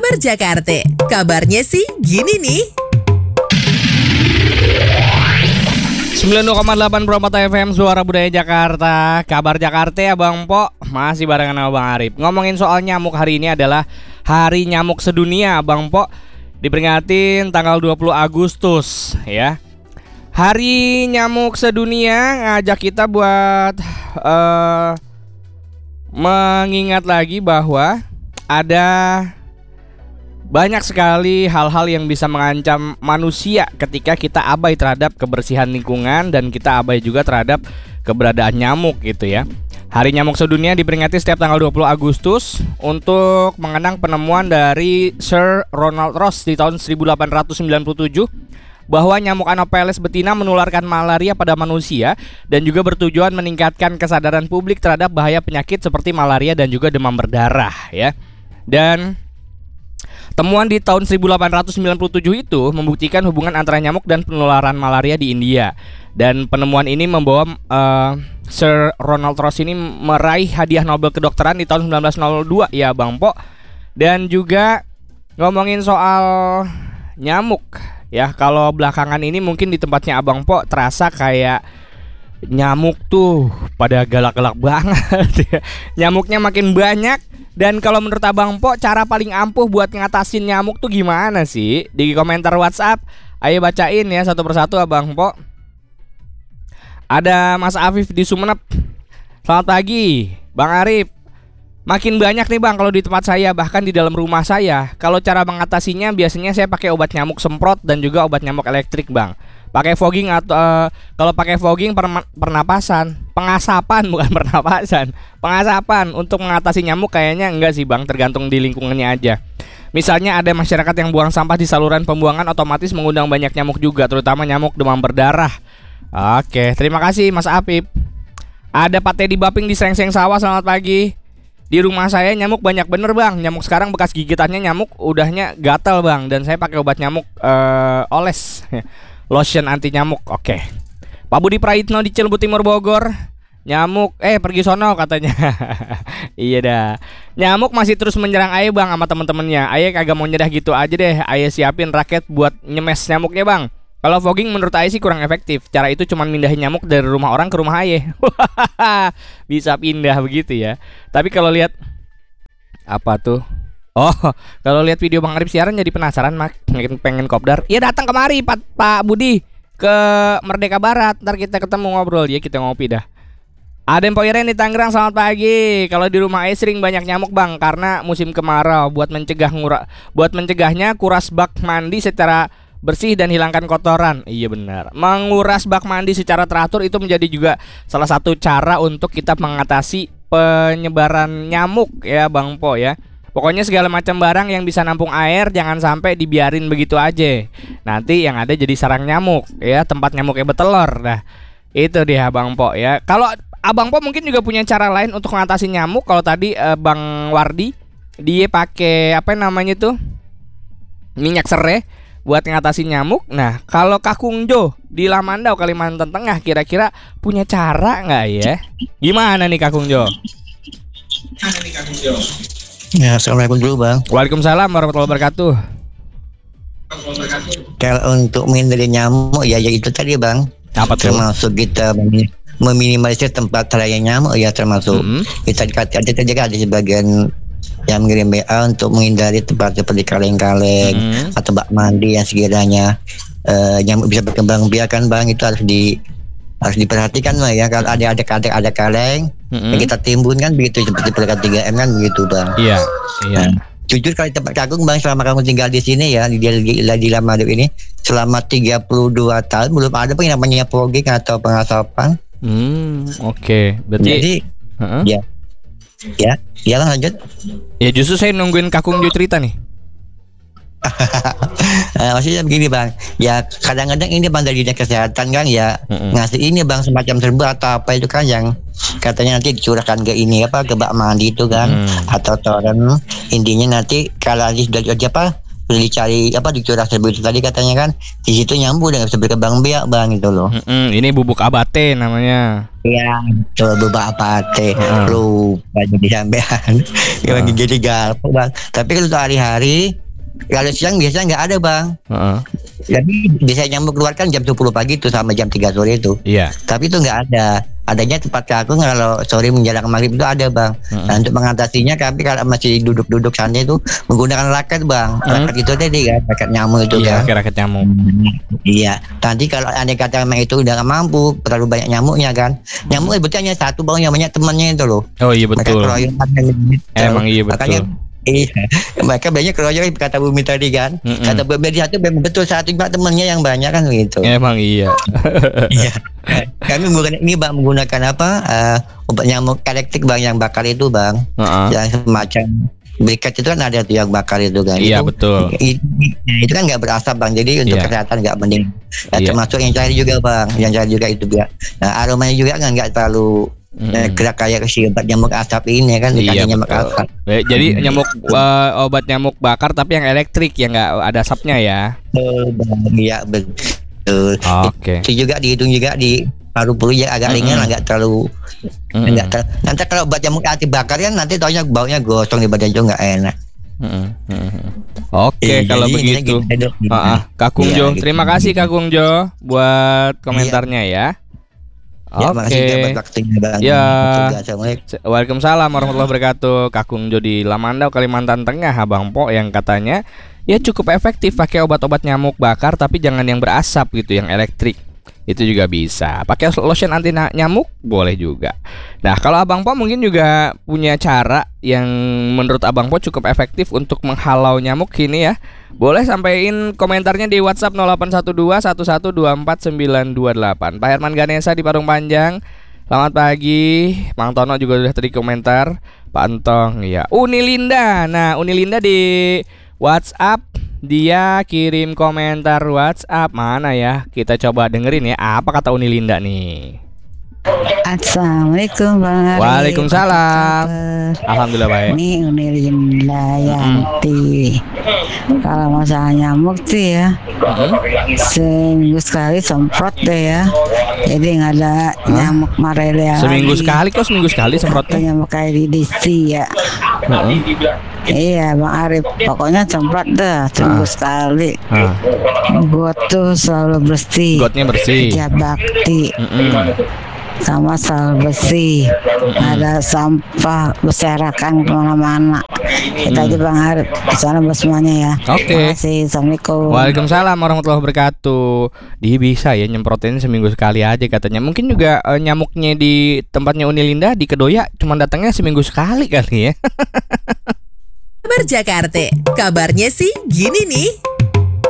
Kabar Jakarta. Kabarnya sih gini nih. 92,8 FM Suara Budaya Jakarta. Kabar Jakarta ya Bang Po. Masih barengan sama Bang Arif. Ngomongin soal nyamuk, hari ini adalah Hari Nyamuk Sedunia Bang Po. Diperingatin tanggal 20 Agustus ya. Hari Nyamuk Sedunia ngajak kita buat mengingat lagi bahwa ada banyak sekali hal-hal yang bisa mengancam manusia ketika kita abai terhadap kebersihan lingkungan dan kita abai juga terhadap keberadaan nyamuk gitu ya. Hari Nyamuk Sedunia diperingati setiap tanggal 20 Agustus untuk mengenang penemuan dari Sir Ronald Ross di tahun 1897 bahwa nyamuk Anopheles betina menularkan malaria pada manusia dan juga bertujuan meningkatkan kesadaran publik terhadap bahaya penyakit seperti malaria dan juga demam berdarah ya. Dan temuan di tahun 1897 itu membuktikan hubungan antara nyamuk dan penularan malaria di India. Dan penemuan ini membawa Sir Ronald Ross ini meraih hadiah Nobel kedokteran di tahun 1902 ya Bang Po. Dan juga ngomongin soal nyamuk ya, kalau belakangan ini mungkin di tempatnya Abang Po terasa kayak nyamuk tuh pada galak-galak banget. Nyamuknya makin banyak. Dan kalau menurut Abang Po, cara paling ampuh buat ngatasin nyamuk tuh gimana sih? Di komentar WhatsApp, ayo bacain ya satu persatu Abang Po. Ada Mas Afif di Sumenep. Selamat pagi Bang Arif. Makin banyak nih Bang kalau di tempat saya, bahkan di dalam rumah saya. Kalau cara mengatasinya biasanya saya pakai obat nyamuk semprot dan juga obat nyamuk elektrik Bang. Pakai fogging atau kalau pakai fogging pengasapan bukan pernapasan. Pengasapan untuk mengatasi nyamuk kayaknya enggak sih Bang, tergantung di lingkungannya aja. Misalnya ada masyarakat yang buang sampah di saluran pembuangan, otomatis mengundang banyak nyamuk juga, terutama nyamuk demam berdarah. Oke, terima kasih Mas Apip. Ada Pak Teddy Baping di Srengseng Sawah, selamat pagi. Di rumah saya nyamuk banyak bener Bang. Nyamuk sekarang bekas gigitannya nyamuk udahnya gatal Bang. Dan saya pakai obat nyamuk oles lotion anti nyamuk. Oke. Pak Budi Praitno di Cilebut Timur Bogor. Nyamuk pergi sono katanya. Iya dah. Nyamuk masih terus menyerang Aye Bang sama temen-temennya. Aye kagak mau nyerah gitu aja deh. Aye siapin raket buat nyemes nyamuknya Bang. Kalau fogging menurut Aye sih kurang efektif. Cara itu cuma mindahin nyamuk dari rumah orang ke rumah Aye. Bisa pindah begitu ya. Tapi kalau lihat apa tuh? Oh, kalau lihat video Bang Arif siaran jadi penasaran, makin pengen kopdar. Ya datang kemari Pak Budi ke Merdeka Barat. Ntar kita ketemu ngobrol ya, kita ngopi dah. Ada Empoiren di Tangerang, selamat pagi. Kalau di rumah Aye sering banyak nyamuk Bang karena musim kemarau. Buat mencegahnya kuras bak mandi secara bersih dan hilangkan kotoran. Iya benar. Menguras bak mandi secara teratur itu menjadi juga salah satu cara untuk kita mengatasi penyebaran nyamuk ya Bang Po ya. Pokoknya segala macam barang yang bisa nampung air jangan sampai dibiarin begitu aja. Nanti yang ada jadi sarang nyamuk ya, tempat nyamuknya bertelur. Nah, itu dia Bang Po ya. Kalau Abang Po mungkin juga punya cara lain untuk mengatasi nyamuk. Kalau tadi Bang Wardi dia pakai apa namanya tuh? Minyak serai buat ngatasi nyamuk. Nah, kalau Kakung Jo di Lamandau, Kalimantan Tengah, kira-kira punya cara nggak ya? Gimana nih Kakung Jo? Ya, assalamualaikum dulu Bang. Waalaikumsalam warahmatullahi wabarakatuh. Kalau untuk menghindari nyamuk ya itu tadi Bang. Apa tuh? Termasuk kita meminimalisir tempat raya nyamuk ya, termasuk kita ada sebagian yang mengirim BA untuk menghindari tempat seperti kaleng-kaleng atau bak mandi yang sekiranya nyamuk bisa berkembang biakan Bang. Itu harus diperhatikan Bang ya. Kalau ada kaleng yang kita timbun kan begitu, seperti pelekat 3M kan begitu Bang. Iya. Nah, jujur kalau tempat Kakung Bang, selama kamu tinggal di sini ya di Lamandau ini selama 32 tahun belum ada yang namanya fogging atau pengasapan. Oke. Berarti jadi ya Bang, lanjut. Ya justru saya nungguin Kakung Jo cerita nih. Maksudnya begini Bang, ya kadang-kadang ini Bang dari dinas kesehatan kan ya ngasih ini Bang semacam serba atau apa itu kan yang katanya nanti dicurahkan ke ini apa ke bak mandi itu kan atau toren. Intinya nanti kalau sudah udah dicari di curah seribu itu tadi katanya kan di situ nyambung udah nggak bisa berkembang biak bang gitu loh. Ini bubuk abate namanya. Iya, betul beberapa teh lupa jadi sampean. Lagi jadi galak bang. Tapi kalau untuk hari-hari, kalau siang biasanya nggak ada bang. Jadi bisa nyamuk keluar kan jam 10 pagi tuh sama jam 3 sore itu. Iya. Tapi itu nggak ada. Adanya tempat aku kalau sore menjelang maghrib itu ada bang. Nah, untuk mengatasinya kami kalau masih duduk-duduk santai itu menggunakan raket bang. Raket itu tadi kan, raket nyamuk itu Iya, kan. raket nyamuk. Iya. Nanti kalau andai kata memang itu udah nggak mampu, terlalu banyak nyamuknya kan. Nyamuk sebetulnya hanya satu bang, yang banyak temannya itu loh. Oh iya betul. Mereka keroyokan gitu. Emang iya betul. Makanya mereka banyak keroyokan kata Bumi tadi kan. Kata Bumi tadi satu memang betul, satu cuma temannya yang banyak kan gitu. Emang iya. Iya. Kami menggunakan obat nyamuk elektrik bang, yang bakar itu bang. Yang semacam berikat itu kan ada tuh yang bakar itu kan. Iya itu, betul. Itu kan nggak berasap bang, jadi untuk kesehatan nggak penting. Termasuk yang cair juga bang, yang cair juga itu juga. Nah aromanya juga kan nggak terlalu gerak kayak si obat nyamuk asap ini kan, dikasih nyamuk asap. Jadi nyamuk obat nyamuk bakar tapi yang elektrik yang nggak ada asapnya ya. Iya betul. Oke. Itu juga dihitung juga di paru-paru ya agak ringan, nggak terlalu. Nanti kalau obat nyamuk asap bakar kan nanti taunya baunya gosong di badan juga nggak enak. Oke, kalau begitu. Kakung Jo, terima kasih Kakung Jo buat komentarnya ya. Oke. Ya. Waalaikumsalam warahmatullahi wabarakatuh. Kakung Jo di Lamandau, Kalimantan Tengah, Abang Po yang katanya ya cukup efektif pakai obat-obat nyamuk bakar tapi jangan yang berasap gitu, yang elektrik. Itu juga bisa. Pakai lotion anti nyamuk boleh juga. Nah, kalau Abang Po mungkin juga punya cara yang menurut Abang Po cukup efektif untuk menghalau nyamuk ini ya. Boleh sampaikan komentarnya di WhatsApp 0812 1124 928. Pak Herman Ganesa di Parung Panjang. Selamat pagi. Mang Tono juga sudah tadi komentar. Pak Entong ya. Uni Linda. Nah, Uni Linda di WhatsApp, dia kirim komentar WhatsApp. Mana ya? Kita coba dengerin ya. Apa kata Uni Linda nih? Assalamualaikum Bang Ari. Waalaikumsalam. Alhamdulillah baik. Ini Uni Linda Yanti. Kalau masalah nyamuk tuh ya, seminggu sekali semprot deh ya. Jadi nggak ada nyamuk malaria. Seminggu sekali kok, seminggu sekali semprotnya? Nyamuk kayak di DC ya. Iya Bang Arif, pokoknya semprot dah seminggu sekali. Got tuh selalu bersih. Gotnya bersih. Tiap bakti. Sama selalu bersih, ada sampah berserakan kemana-mana. Kita aja Bang Arif kesana buat semuanya ya. Oke. Terima kasih. Assalamualaikum. Waalaikumsalam warahmatullahi wabarakatuh. Dia bisa ya nyemprotin seminggu sekali aja katanya. Mungkin juga nyamuknya di tempatnya Uni Linda di Kedoya cuma datangnya seminggu sekali kali ya. Kabar Jakarta, kabarnya sih gini nih.